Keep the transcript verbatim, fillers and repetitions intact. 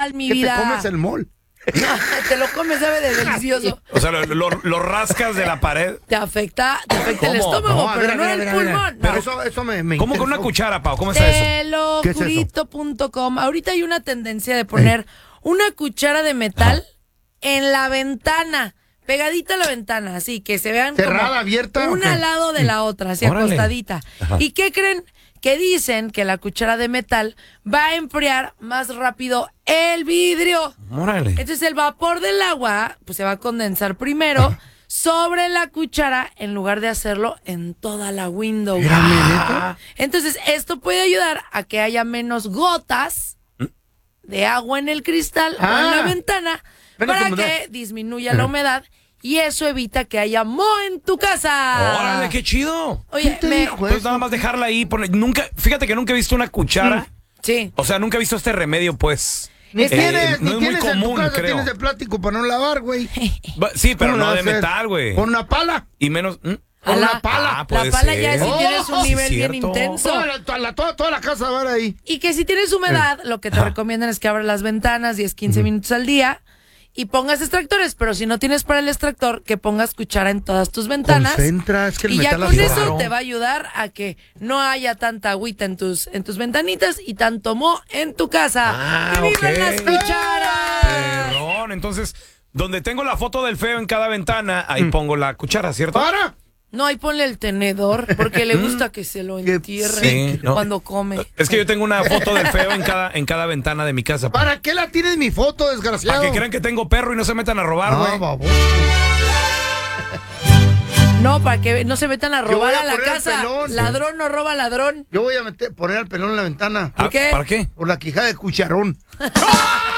cristal, mi ¿Qué vida. te comes el mol? Te lo comes, sabe de delicioso. O sea, lo, lo, lo rascas de la pared. Te afecta, te afecta el ¿Cómo? estómago, No, a pero ver, no a ver, el a ver, a ver. pulmón. Pero No. eso, eso me, me ¿Cómo con una interesó. cuchara, Pau? ¿Cómo está eso? Te lo ¿Qué es eso? jurito punto com. Ahorita hay una tendencia de poner una cuchara de metal en la ventana, pegadita a la ventana, así que se vean ¿Cerrada, como abierta, o una qué? al lado de la otra, así Órale. acostadita. ¿Y qué creen? Que dicen que la cuchara de metal va a enfriar más rápido el vidrio. Órale. Entonces el vapor del agua pues se va a condensar primero sobre la cuchara en lugar de hacerlo en toda la window. Ah. Entonces esto puede ayudar a que haya menos gotas de agua en el cristal o en la Ah. ventana Menos para humedad. que disminuya la humedad y eso evita que haya moho en tu casa. Órale, qué chido. Oye, ¿Quién te me... dijo Entonces eso? nada más dejarla ahí. Poner, nunca, fíjate que nunca he visto una cuchara. Sí. O sea, nunca he visto este remedio, pues. Ni Eh, tienes, no ni es muy tienes en tu común, casa, creo. tienes de plástico para no lavar, güey. Va- Sí, pero ¿Cómo no lo de vas a hacer? metal, güey. Con una pala. Y menos. ¿Mm? Con A la- una pala. Ah, La puede pala ser. ya es si Oh, tienes un sí, nivel bien cierto. intenso. Toda la, toda, la, toda, toda la casa va ahí. Y que si tienes humedad, lo que te recomiendan es que abras las ventanas diez, quince minutos al día y pongas extractores, pero si no tienes para el extractor, que pongas cuchara en todas tus ventanas. Concentra, es que el Y ya metal con hace eso raro. te va a ayudar a que no haya tanta agüita en tus, en tus ventanitas y tanto moho en tu casa. Ah, ¡Que vivan ok. las cucharas! Perrón. Entonces, donde tengo la foto del feo en cada ventana, ahí pongo la cuchara, ¿cierto? ¡Para! No, ahí ponle el tenedor, porque le gusta que se lo Que- entierre sí, ¿no? cuando come. Es que yo tengo una foto del feo en cada, en cada ventana de mi casa. Para ¿Para qué la tienes mi foto, desgraciado? que crean que tengo perro y no se metan a robar, No, güey. baboso. No, para que no se metan a Yo voy robar a a la poner el casa. pelón. Ladrón no roba ladrón. Yo voy a meter, poner al pelón en la ventana. Ah, qué? ¿Para qué? Por la quijada de cucharón.